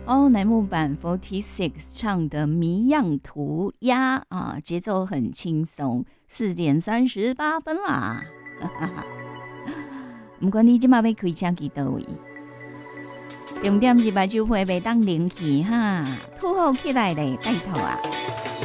哦，乃木坂46唱的《谜样涂鸦》啊，节奏很轻松，4:38啦。不管你今晚要开车去倒位，重点是目睭花袂当灵去哈，吐好起来咧，拜托啊！